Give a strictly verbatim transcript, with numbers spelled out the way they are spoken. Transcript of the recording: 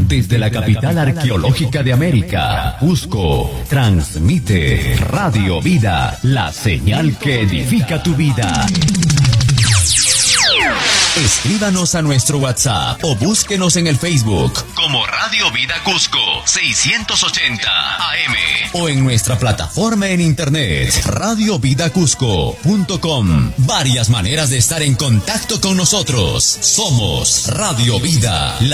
Desde la capital arqueológica de América, Cusco, transmite Radio Vida, la señal que edifica tu vida. Escríbanos a nuestro WhatsApp o búsquenos en el Facebook como Radio Vida Cusco seiscientos ochenta A M o en nuestra plataforma en internet radio vida cusco punto com. Varias maneras de estar en contacto con nosotros. Somos Radio Vida.